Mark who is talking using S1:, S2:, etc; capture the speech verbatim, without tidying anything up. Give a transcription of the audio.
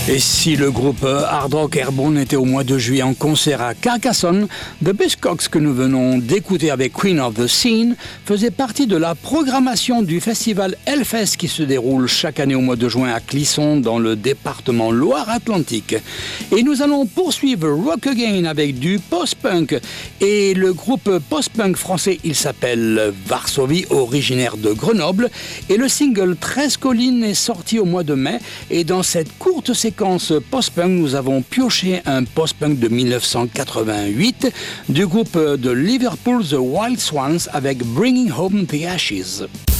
S1: Et si le groupe Hard Rock Airborne était au mois de juillet en concert à Carcassonne, The Buzzcocks que nous venons d'écouter avec Queen of the Scene faisait partie de la programmation du festival Hellfest qui se déroule chaque année au mois de juin à Clisson dans le département Loire-Atlantique. Et nous allons poursuivre Rock Again avec du post-punk et le groupe post-punk français, il s'appelle Varsovie, originaire de Grenoble, et le single treize collines est sorti au mois de mai. Et dans cette courte séquence post-punk, nous avons pioché un post-punk de dix-neuf cent quatre-vingt-huit du groupe de Liverpool The Wild Swans avec Bringing Home the Ashes.